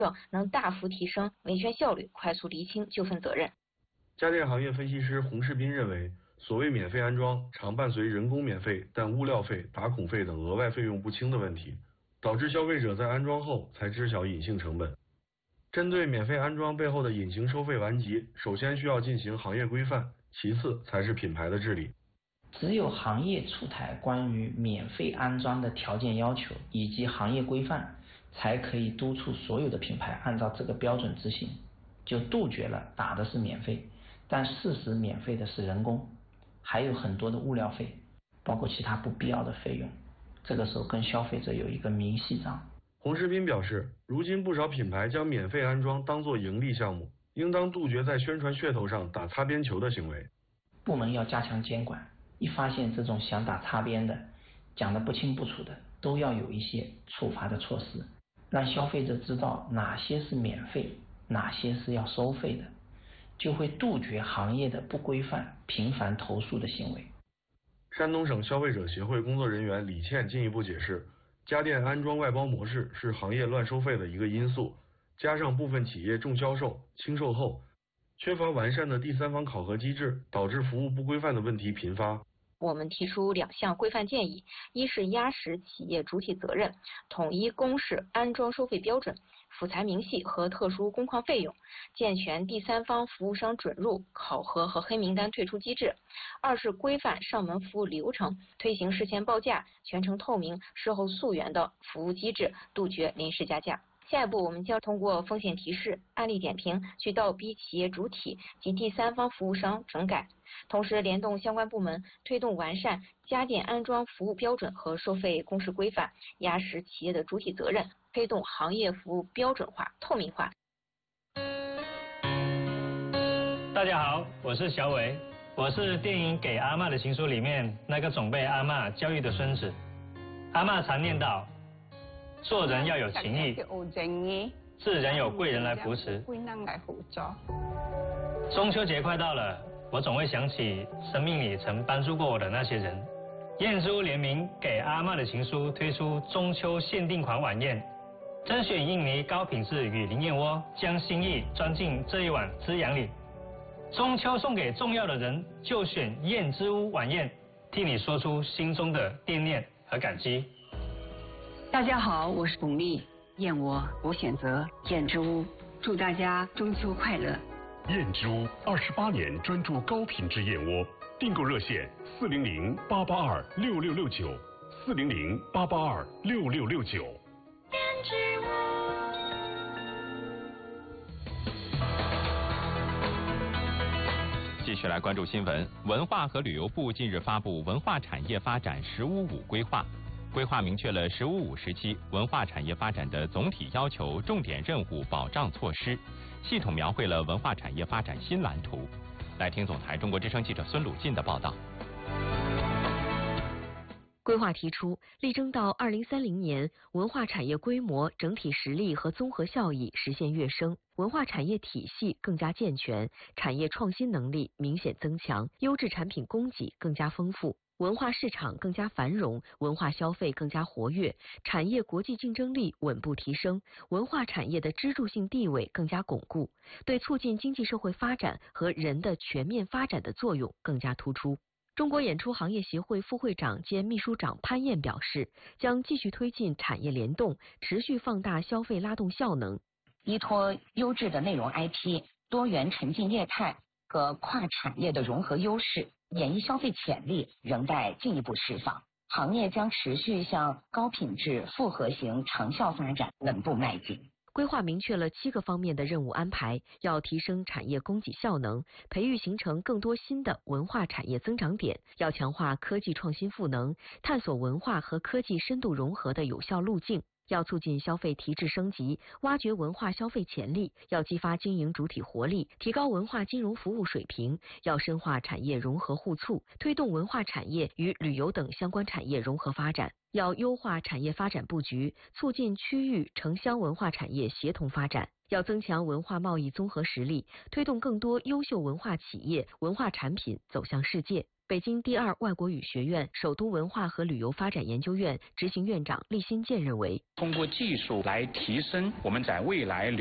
能大幅提升维权效率，快速厘清纠纷责任。 家电行业分析师洪世斌认为，所谓免费安装常伴随人工免费，但物料费、打孔费等额外费用不清的问题，导致消费者在安装后才知晓隐性成本。针对免费安装背后的隐形收费顽疾，首先需要进行行业规范，其次才是品牌的治理。 只有行业出台关于免费安装的条件要求以及行业规范，才可以督促所有的品牌按照这个标准执行，就杜绝了打的是免费，但事实免费的是人工，还有很多的物料费，包括其他不必要的费用，这个时候跟消费者有一个明细账。 洪世斌表示，如今不少品牌将免费安装当作盈利项目，应当杜绝在宣传噱头上打擦边球的行为。 部门要加强监管，一发现这种想打擦边的、讲得不清不楚的，都要有一些处罚的措施，让消费者知道哪些是免费，哪些是要收费的，就会杜绝行业的不规范、频繁投诉的行为。 山东省消费者协会工作人员李倩进一步解释，家电安装外包模式是行业乱收费的一个因素，加上部分企业重销售、轻售后，缺乏完善的第三方考核机制，导致服务不规范的问题频发。 我们提出2项规范建议，一是压实企业主体责任，统一公示安装收费标准、辅材明细和特殊工况费用，健全第三方服务商准入、考核和黑名单退出机制；二是规范上门服务流程，推行事前报价、全程透明、事后溯源的服务机制，杜绝临时加价。下一步，我们将通过风险提示、案例点评，去倒逼企业主体及第三方服务商整改，同时联动相关部门，推动完善家电安装服务标准和收费公示规范，压实企业的主体责任，推动行业服务标准化、透明化。 大家好，我是小伟，我是电影《给阿嬷的情书》里面那个总被阿嬷教育的孙子。阿嬷常念叨，做人要有情义，是人有贵人来扶持。中秋节快到了，我总会想起生命里曾帮助过我的那些人。燕之屋联名给阿嬷的情书推出中秋限定款晚宴，甄选印尼高品质雨林燕窝，将心意装进这一碗滋养里。中秋送给重要的人，就选燕之屋晚宴，替你说出心中的惦念和感激。 大家好，我是巩俐，燕窝我选择燕之屋，祝大家中秋快乐。 燕之屋28年专注高品质燕窝，订购热线400-882-6669，400-882-6669。 燕之屋。 继续来关注新闻，文化和旅游部近日发布文化产业发展“15+5”规划。规划明确了“15+5”时期文化产业发展的总体要求、重点任务、保障措施，系统描绘了文化产业发展新蓝图。来听总台中国之声记者孙鲁进的报道。 规划提出，力争到2030年，文化产业规模、整体实力和综合效益实现跃升，文化产业体系更加健全，产业创新能力明显增强，优质产品供给更加丰富。文化市场更加繁荣，文化消费更加活跃，产业国际竞争力稳步提升，文化产业的支柱性地位更加巩固，对促进经济社会发展和人的全面发展的作用更加突出。中国演出行业协会副会长兼秘书长潘燕表示，将继续推进产业联动，持续放大消费拉动效能， 依托优质的内容 IP、多元沉浸业态和跨产业的融合优势，演艺消费潜力仍待进一步释放。行业将持续向高品质复合型长效发展稳步迈进。 规划明确了7个方面的任务安排，要提升产业供给效能，培育形成更多新的文化产业增长点，要强化科技创新赋能，探索文化和科技深度融合的有效路径。要促进消费提质升级，挖掘文化消费潜力，要激发经营主体活力，提高文化金融服务水平，要深化产业融合互促，推动文化产业与旅游等相关产业融合发展。要优化产业发展布局，促进区域城乡文化产业协同发展。 要增强文化贸易综合实力，推动更多优秀文化企业、文化产品走向世界。北京第二外国语学院首都文化和旅游发展研究院执行院长厉新建认为， 通过技术来提升我们在未来